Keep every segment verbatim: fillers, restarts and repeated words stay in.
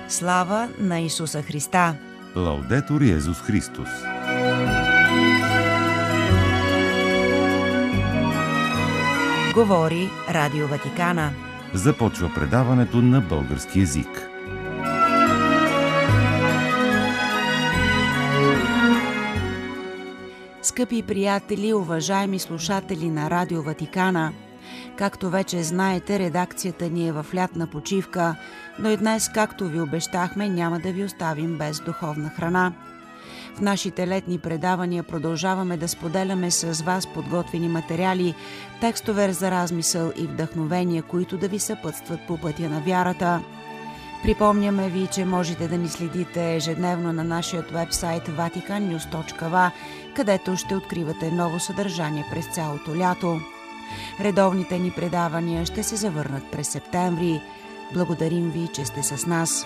Слава на Исуса Христа! Лаудетур Йезус Христос! Говори Радио Ватикана. Започва предаването на български език. Скъпи приятели, уважаеми слушатели на Радио Ватикана, както вече знаете, редакцията ни е в лятна почивка, но и днес, както ви обещахме, няма да ви оставим без духовна храна. В нашите летни предавания продължаваме да споделяме с вас подготвени материали, текстове за размисъл и вдъхновения, които да ви съпътстват по пътя на вярата. Припомняме ви, че можете да ни следите ежедневно на нашия уебсайт ватикан нюз точка ви, където ще откривате ново съдържание през цялото лято. Редовните ни предавания ще се завърнат през септември. Благодарим ви, че сте с нас.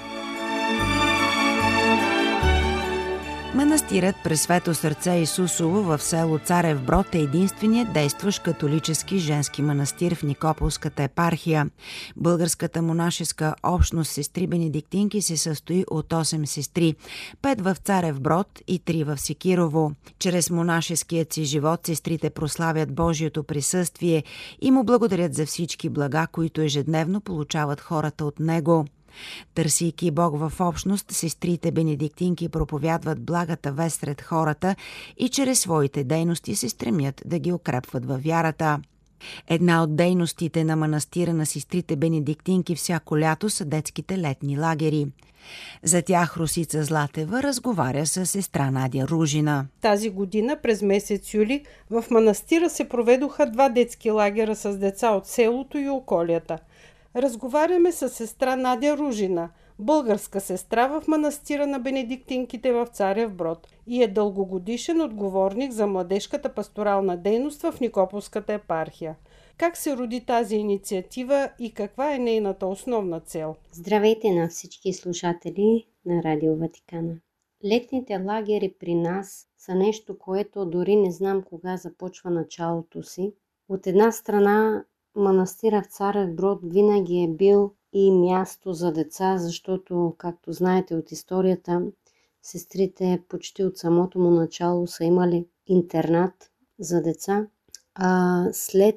Манастирът Пресвето сърце Исусово в село Царев Брод е единственият действащ католически женски манастир в Никополската епархия. Българската монашеска общност сестри бенедиктинки се състои от осем сестри, пет в Царев Брод и три в Секирово. Чрез монашеският си живот сестрите прославят Божието присъствие и му благодарят за всички блага, които ежедневно получават хората от него. Търсейки Бог в общност, сестрите бенедиктинки проповядват благата вест сред хората и чрез своите дейности се стремят да ги укрепват във вярата. Една от дейностите на манастира на сестрите бенедиктинки всяко лято са детските летни лагери. За тях Росица Златева разговаря с сестра Надя Ружина. Тази година през месец юли в манастира се проведоха два детски лагера с деца от селото и околията. Разговаряме с сестра Надя Ружина, българска сестра в манастира на бенедиктинките в Царев Брод и е дългогодишен отговорник за младежката пасторална дейност в Никополската епархия. Как се роди тази инициатива и каква е нейната основна цел? Здравейте на всички слушатели на Радио Ватикана. Летните лагери при нас са нещо, което дори не знам кога започва началото си. От една страна, манастира в Царев Брод винаги е бил и място за деца, защото, както знаете от историята, сестрите почти от самото му начало са имали интернат за деца. А след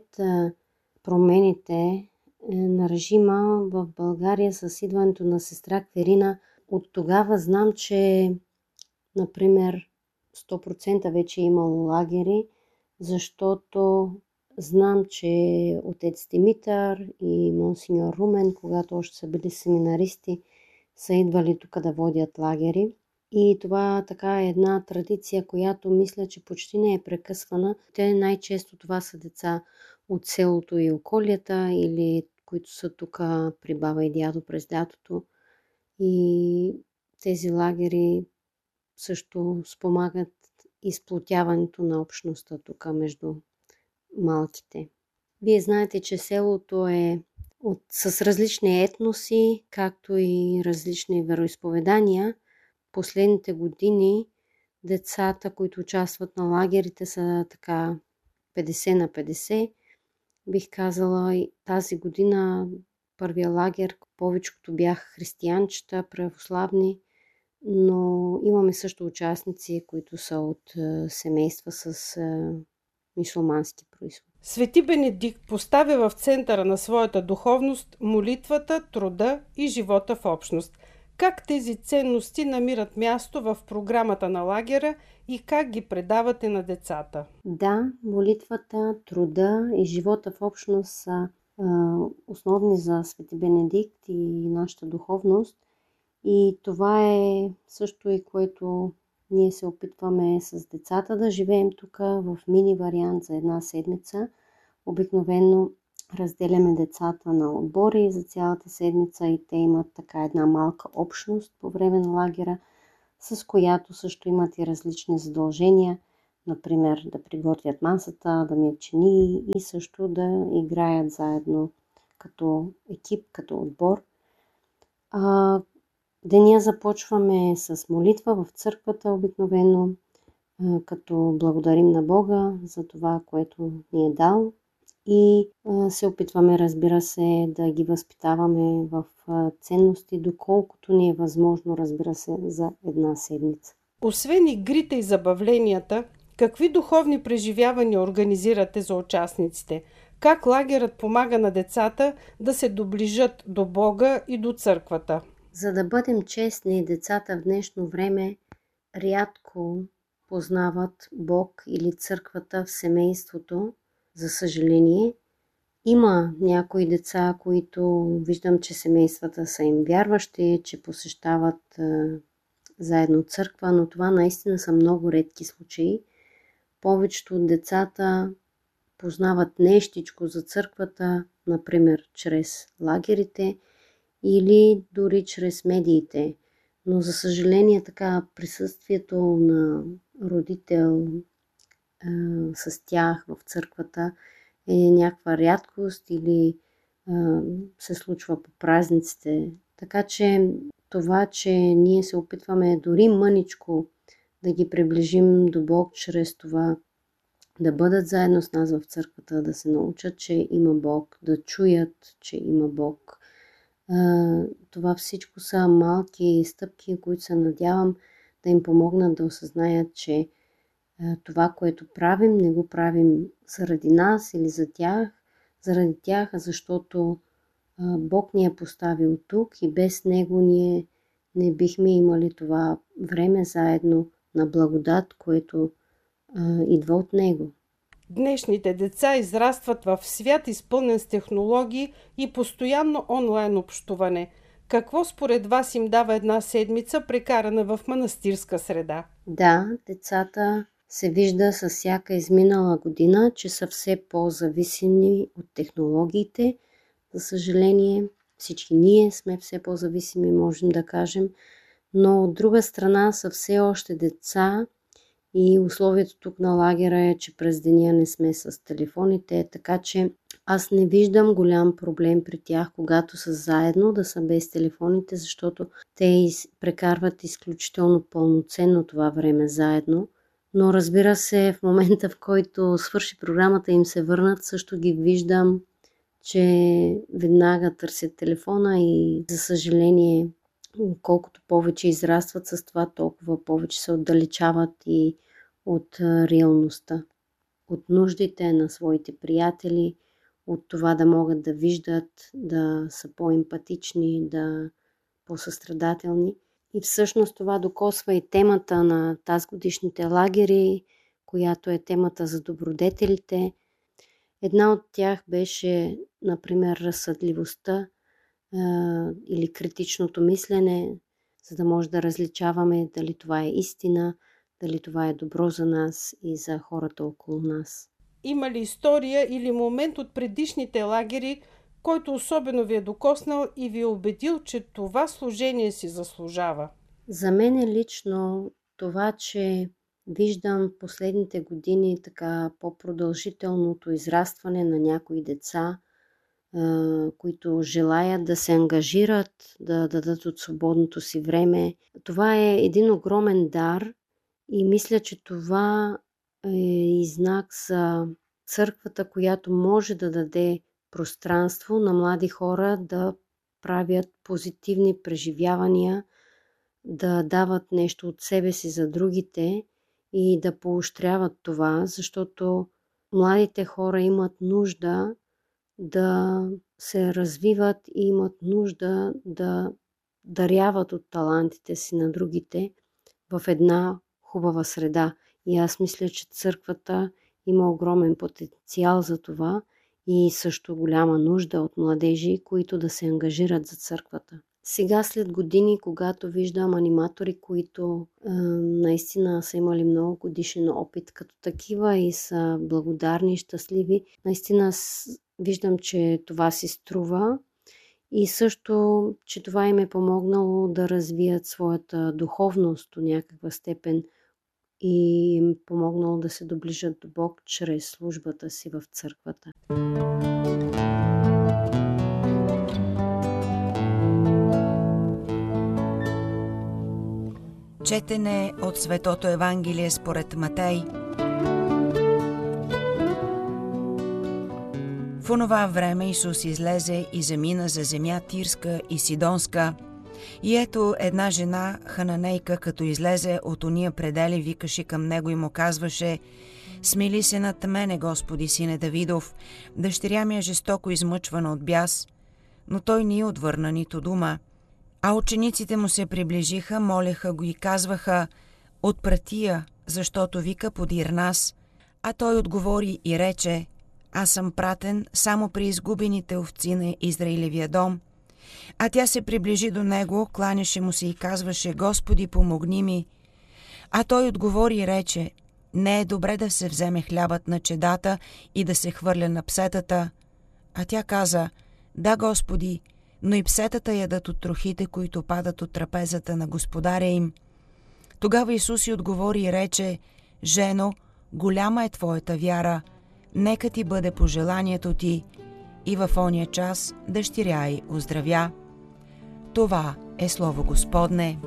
промените на режима в България с идването на сестра Кверина, от тогава знам, че, например, сто процента вече е имало лагери, защото знам, че отец Димитър и монсеньор Румен, когато още са били семинаристи, са идвали тук да водят лагери. И това така е една традиция, която мисля, че почти не е прекъсвана. Те най-често това са деца от селото и околията или които са тук при баба и дядо през лятото. И тези лагери също спомагат изплотяването на общността тук между малките. Вие знаете, че селото е от, с различни етноси, както и различни вероизповедания. Последните години децата, които участват на лагерите, са така петдесет на петдесет. Бих казала, и тази година първия лагер, повечето бяха християнчета, православни, но имаме също участници, които са от е, семейства с е, мюсюлмански произход. Свети Бенедикт поставя в центъра на своята духовност молитвата, труда и живота в общност. Как тези ценности намират място в програмата на лагера и как ги предавате на децата? Да, молитвата, труда и живота в общност са е, основни за Свети Бенедикт и нашата духовност. И това е също и което ние се опитваме с децата да живеем тук в мини вариант за една седмица. Обикновено разделяме децата на отбори за цялата седмица и те имат така една малка общност по време на лагера, с която също имат и различни задължения. Например, да приготвят масата, да мият чини и също да играят заедно като екип, като отбор. А, Деня започваме с молитва в църквата обикновено, като благодарим на Бога за това, което ни е дал. и а, се опитваме, разбира се, да ги възпитаваме в а, ценности, доколкото ни е възможно, разбира се, за една седмица. Освен игрите и забавленията, какви духовни преживявания организирате за участниците? Как лагерът помага на децата да се доближат до Бога и до църквата? За да бъдем честни, децата в днешно време рядко познават Бог или църквата в семейството, за съжаление. Има някои деца, които виждам, че семействата са им вярващи, че посещават а, заедно църква, но това наистина са много редки случаи. Повечето от децата познават нещичко за църквата, например чрез лагерите или дори чрез медиите. Но за съжаление така присъствието на родител а, с тях в църквата е някаква рядкост или а, се случва по празниците. Така че това, че ние се опитваме дори мъничко да ги приближим до Бог чрез това да бъдат заедно с нас в църквата, да се научат, че има Бог, да чуят, че има Бог. А, това всичко са малки стъпки, които се надявам да им помогнат да осъзнаят, че а, това, което правим, не го правим заради нас или за тях, заради тях, защото а, Бог ни е поставил тук и без Него ние не бихме имали това време заедно на благодат, което а, идва от Него. Днешните деца израстват в свят, изпълнен с технологии и постоянно онлайн общуване. Какво според вас им дава една седмица, прекарана в манастирска среда? Да, децата се вижда със всяка изминала година, че са все по-зависими от технологиите. За съжаление, всички ние сме все по-зависими, можем да кажем, но от друга страна са все още деца и условието тук на лагера е, че през деня не сме с телефоните, така че аз не виждам голям проблем при тях, когато са заедно, да са без телефоните, защото те прекарват изключително пълноценно това време заедно. Но разбира се, в момента, в който свърши програмата им се върнат, също ги виждам, че веднага търсят телефона и за съжаление, колкото повече израстват с това, толкова повече се отдалечават и от реалността, от нуждите на своите приятели, от това да могат да виждат, да са по-емпатични, да по-състрадателни. И всъщност това докосва и темата на тазгодишните лагери, която е темата за добродетелите. Една от тях беше, например, разсъдливостта а, или критичното мислене, за да може да различаваме дали това е истина, дали това е добро за нас и за хората около нас. Има ли история или момент от предишните лагери, който особено ви е докоснал и ви е убедил, че това служение си заслужава? За мен е лично това, че виждам последните години така по-продължителното израстване на някои деца, които желаят да се ангажират, да дадат от свободното си време. Това е един огромен дар и мисля, че това е и знак за църквата, която може да даде пространство на млади хора да правят позитивни преживявания, да дават нещо от себе си за другите и да поощряват това, защото младите хора имат нужда да се развиват и имат нужда да даряват от талантите си на другите в една хубава среда. И аз мисля, че църквата има огромен потенциал за това и също голяма нужда от младежи, които да се ангажират за църквата. Сега след години, когато виждам аниматори, които е, наистина са имали много годишен опит като такива и са благодарни и щастливи, наистина виждам, че това си струва и също, че това им е помогнало да развият своята духовност до някаква степен и им е помогнало да се доближат до Бог чрез службата си в църквата. Четене от Светото Евангелие според Матей. В онова време Исус излезе и замина за земя Тирска и Сидонска. И ето една жена, хананейка, като излезе от ония предели, викаше към него и му казваше: „Смили се над мене, Господи, сине Давидов, дъщеря ми е жестоко измъчвана от бяс.“ Но той не й отвърна нито дума. А учениците му се приближиха, молеха го и казваха: „Отпрати я, защото вика подир нас.“ А той отговори и рече: „Аз съм пратен само при изгубените овци на Израилевия дом.“ А тя се приближи до него, кланяше му се и казваше: „Господи, помогни ми.“ А той отговори и рече: „Не е добре да се вземе хлябът на чедата и да се хвърля на псетата.“ А тя каза: „Да, Господи, но и псетата ядат от трохите, които падат от трапезата на господаря им.“ Тогава Исус й отговори и рече: „Жено, голяма е твоята вяра, нека ти бъде по желанието ти.“ И в ония час дъщеря й оздравя. Това е Слово Господне.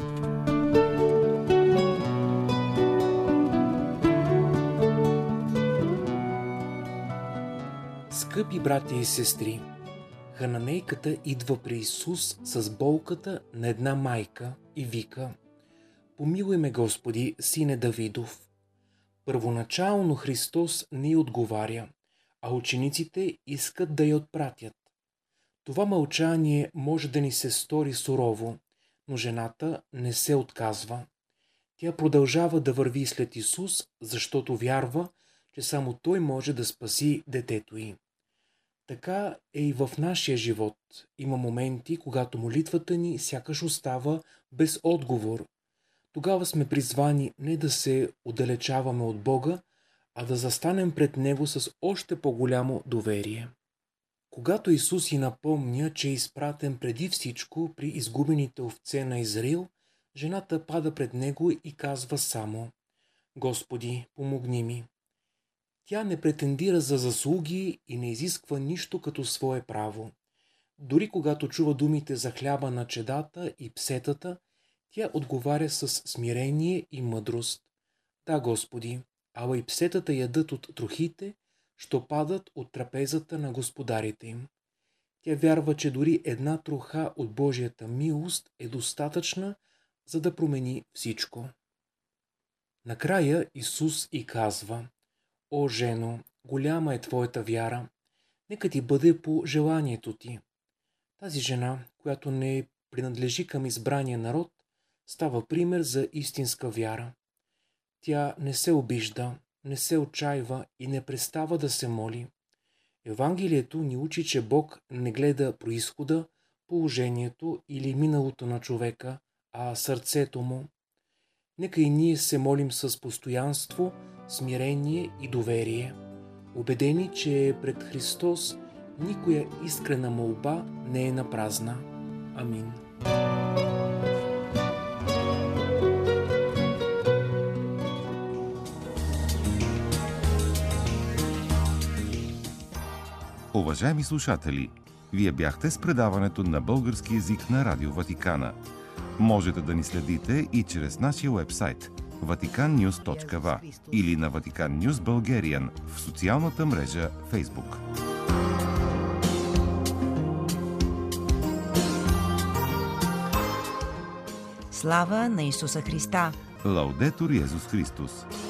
Скъпи братя и сестри, хананейката идва при Исус с болката на една майка и вика: „Помилуй ме, Господи, сине Давидов.“ Първоначално Христос не й отговаря, а учениците искат да я отпратят. Това мълчание може да ни се стори сурово, но жената не се отказва. Тя продължава да върви след Исус, защото вярва, че само Той може да спаси детето й. Така е и в нашия живот. Има моменти, когато молитвата ни сякаш остава без отговор. Тогава сме призвани не да се отдалечаваме от Бога, а да застанем пред Него с още по-голямо доверие. Когато Исус й напомня, че е изпратен преди всичко при изгубените овце на Израил, жената пада пред Него и казва само: „Господи, помогни ми.“ Тя не претендира за заслуги и не изисква нищо като свое право. Дори когато чува думите за хляба на чедата и псетата, тя отговаря с смирение и мъдрост: „Да, Господи, ала и псетата ядат от трохите, що падат от трапезата на господарите им.“ Тя вярва, че дори една троха от Божията милост е достатъчна, за да промени всичко. Накрая Исус и казва: „О, жено, голяма е твоята вяра, нека ти бъде по желанието ти.“ Тази жена, която не принадлежи към избрания народ, става пример за истинска вяра. Тя не се обижда, не се отчайва и не престава да се моли. Евангелието ни учи, че Бог не гледа произхода, положението или миналото на човека, а сърцето му. Нека и ние се молим с постоянство, смирение и доверие, убедени, че пред Христос никоя искрена молба не е напразна. Амин. Уважаеми слушатели, вие бяхте с предаването на български език на Радио Ватикана. Можете да ни следите и чрез нашия уебсайт ватикан нюз точка ви ей или на Vatican News Bulgarian в социалната мрежа Facebook. Слава на Исуса Христа! Лаудетур Йезус Христос!